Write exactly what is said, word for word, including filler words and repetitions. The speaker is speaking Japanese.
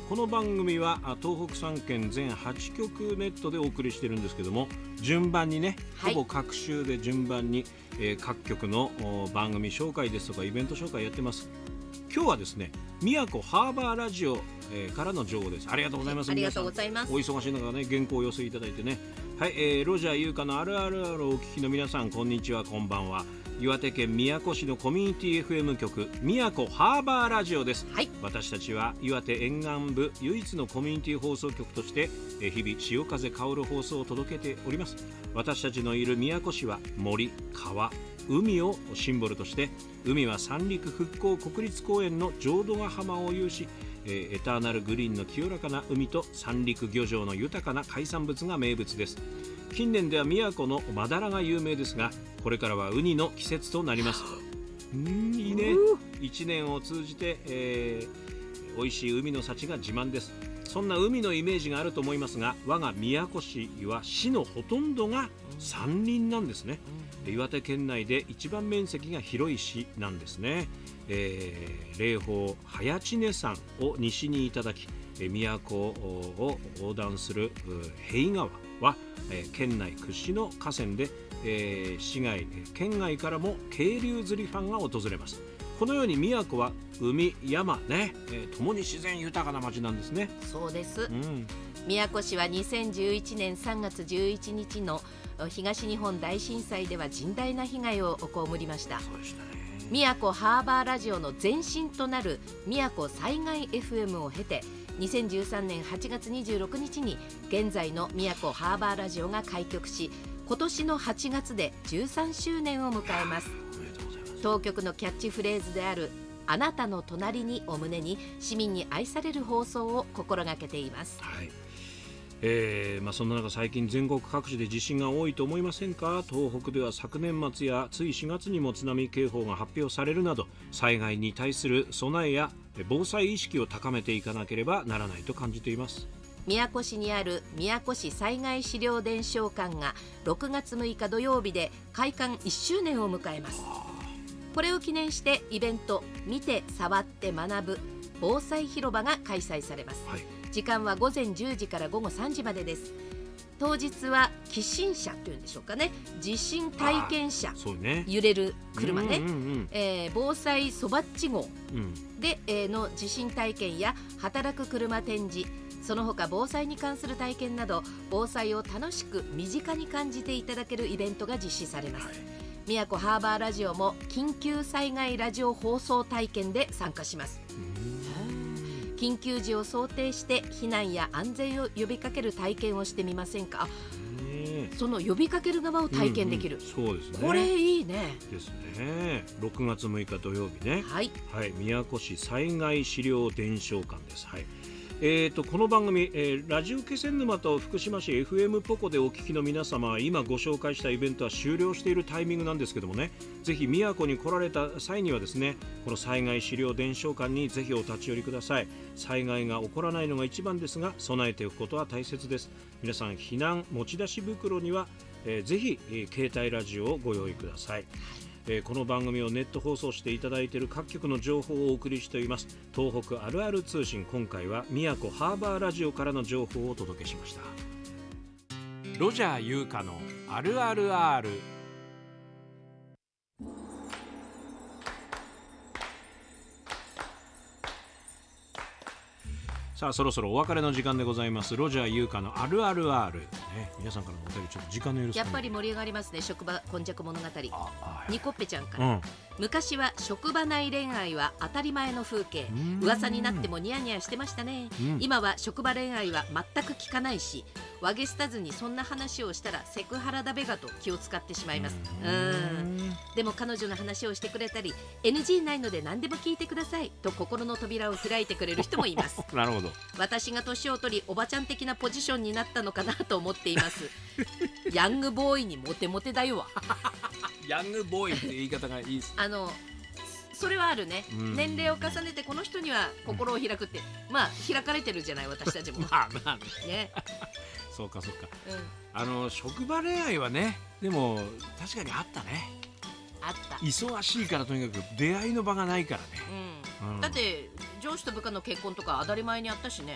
この番組は東北さん県全はちきょくネットでお送りしてるんですけども、順番にね、 はい、 ほぼ各週で順番に、えー、各局の番組紹介ですとかイベント紹介やってます。今日はですね、宮古ハーバーラジオ、えー、からの情報です。ありがとうございます。 ありがとうございます。 お忙しい中ね、原稿を寄せいただいてね。はい、えー、ロジャー優香のあるあるあるをお聞きの皆さん、こんにちは、こんばんは。岩手県宮古市のコミュニティ エフエム 局、宮古ハーバーラジオです。 はい、 私たちは岩手沿岸部唯一のコミュニティ放送局として、えー、日々潮風香る放送を届けております。私たちのいる宮古市は森、川、海をシンボルとして、海は三陸復興国立公園の浄土ヶ浜を有し、えー、エターナルグリーンの清らかな海と三陸漁場の豊かな海産物が名物です。近年では宮古のマダラが有名ですが、これからはウニの季節となります。うーん、いいね。一年を通じて、えー、美味しい海の幸が自慢です。そんな海のイメージがあると思いますが、我が宮古市は市のほとんどが山林なんですね。岩手県内で一番面積が広い市なんですね。えー、霊峰早知根山を西にいただき、宮古を横断する平川は、えー、県内屈指の河川で、えー、市外県外からも渓流釣りファンが訪れます。このように宮古は海山ね、えー、共に自然豊かな町なんですね。 そうです、 うん、 宮古市はにせんじゅういちねんさんがつじゅういちにちの東日本大震災では甚大な被害を被りました。 そうでしたね。 宮古ハーバーラジオの前身となる宮古災害 エフエム を経て、にせんじゅうさんねんはちがつにじゅうろくにちに現在の宮古ハーバーラジオが開局し、今年のはちがつでじゅうさんしゅうねんを迎えます。当局のキャッチフレーズであるあなたの隣にを胸に、市民に愛される放送を心がけています。 はい、えーまあ、そんな中、最近全国各地で地震が多いと思いませんか。東北では昨年末やついしがつにも津波警報が発表されるなど、災害に対する備えや防災意識を高めていかなければならないと感じています。 宮古市にある宮古市災害資料伝承館がろくがつむいか土曜日で開館いっしゅうねんを迎えます。これを記念してイベント見て触って学ぶ防災広場が開催されます。はい、時間はごぜんじゅうじからごごさんじまでです。当日は起震車というんでしょうかね、地震体験車、ね、揺れる車ね、うんうんうん、えー、防災そばっち号で、うん、えー、の地震体験や働く車展示、その他防災に関する体験など、防災を楽しく身近に感じていただけるイベントが実施されます。はい、宮古ハーバーラジオも緊急災害ラジオ放送体験で参加します。緊急時を想定して避難や安全を呼びかける体験をしてみませんか。その呼びかける側を体験できる、うんうん、そうですね、これいいね。ですね。ろくがつむいか土曜日ね。 はい、 はい、宮古市災害資料伝承館です。はい、えー、とこの番組、えー、ラジオ気仙沼と福島市 エフエム ポコでお聞きの皆様は、今ご紹介したイベントは終了しているタイミングなんですけどもね、ぜひ宮古に来られた際にはですね、この災害資料伝承館にぜひお立ち寄りください。災害が起こらないのが一番ですが、備えておくことは大切です。皆さん、避難持ち出し袋には、えー、ぜひ、えー、携帯ラジオをご用意ください。えー、この番組をネット放送していただいている各局の情報をお送りしています東北あるある通信。今回は宮古ハーバーラジオからの情報をお届けしました。ロジャー優香のあるある R。さあ、そろそろお別れの時間でございます。ロジャー優香のあるある R、ね、皆さんからのお便り、ちょっと時間の許すやっぱり盛り上がりますね。職場今昔物語、ニコッペちゃんから、うん、昔は職場内恋愛は当たり前の風景、噂になってもニヤニヤしてましたね、うん、今は職場恋愛は全く聞かないし、和ゲスタズにそんな話をしたらセクハラだべがと気を使ってしまいます。うーん、でも彼女の話をしてくれたり エヌジー ないので何でも聞いてくださいと心の扉を開いてくれる人もいますなるほど。 私が年を取りおばちゃん的なポジションになったのかなと思っていますヤングボーイにモテモテだよわヤングボーイって言い方がいいです。 あのそれはあるね、うん、年齢を重ねてこの人には心を開くって、うん、まあ開かれてるじゃない、私たちもまあまあ ね, ねそうかそうか、うん、あの職場恋愛はね、でも確かにあったね。 あった。 忙しいからとにかく出会いの場がないからね、 うんうん、だって上司と部下の結婚とか当たり前にあったしね。